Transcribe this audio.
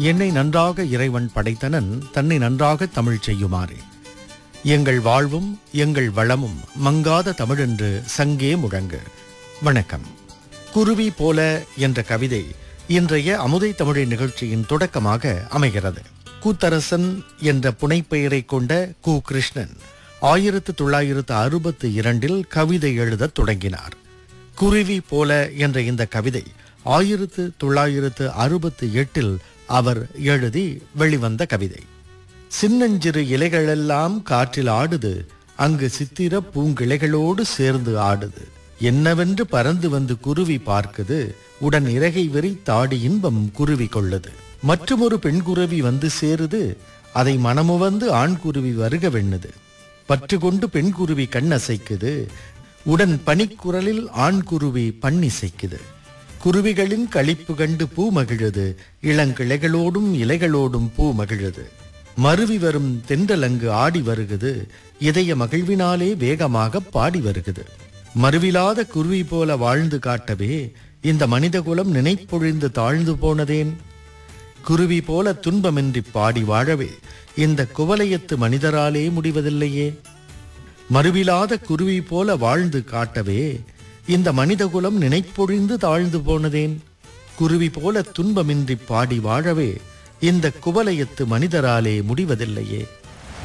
என்னை நன்றாக இறைவன் படைத்தனன் தன்னை நன்றாக தமிழ் செய்யுமாறு. எங்கள் வாழ்வும் எங்கள் வளமும் மங்காத தமிழென்று சங்கே முழங்கு. வணக்கம். குருவி போல என்ற கவிதை இன்றைய அமுதை தமிழை நிகழ்ச்சியின் தொடக்கமாக அமைகிறது. கூத்தரசன் என்ற புனைப்பெயரை கொண்ட கு. கிருஷ்ணன் 1962 கவிதை எழுதத் தொடங்கினார். குருவி போல என்ற இந்த கவிதை 1968 அவர் எழுதி வெளிவந்த கவிதை. சின்னஞ்சிறு இலைகளெல்லாம் காற்றில் ஆடுது, அங்கு சித்திர பூங்கிளைகளோடு சேர்ந்து ஆடுது. என்னவென்று பறந்து வந்து குருவி பார்க்குது, உடன் இறகை விரித்தாடி இன்பம் குருவி கொள்ளுது. மற்றுமொரு பெண் குருவி வந்து சேருது, அதை மனமு வந்து ஆண் குருவி வருக வெண்ணுது. பற்று கொண்டு பெண் குருவி கண்ணசைக்குது, உடன் பனிக்குரலில் ஆண் குருவி பண்ணிசைக்குது. குருவிகளின் களிப்பு கண்டு பூ மகிழுது, இளங்கிளைகளோடும் இலைகளோடும் பூ மகிழுது. மருவி வரும் தென்றலங்கு ஆடி வருகுது, இதய மகிழ்வினாலே வேகமாக பாடி வருகுது. மறுவிலாத குருவி போல வாழ்ந்து காட்டவே இந்த மனித குலம் நினைப்பொழிந்து தாழ்ந்து போனதேன்? குருவி போல துன்பமின்றி பாடி வாழவே இந்த குவலயத்து மனிதராலே முடிவதில்லையே. மறுவிலாத குருவி போல வாழ்ந்து காட்டவே இந்த மனிதகுலம் நினைப்பொழிந்து தாழ்ந்து போனதேன்? குருவி போல துன்பமின்றி பாடி வாழவே இந்த குவலயத்து மனிதராலே முடிவதில்லையே.